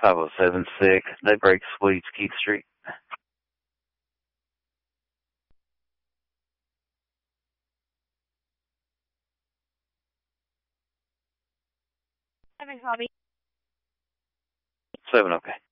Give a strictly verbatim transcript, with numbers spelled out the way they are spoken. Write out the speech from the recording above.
five oh seven six, Daybreak Suites, Keith Street. Seven, Bobby. Seven, okay.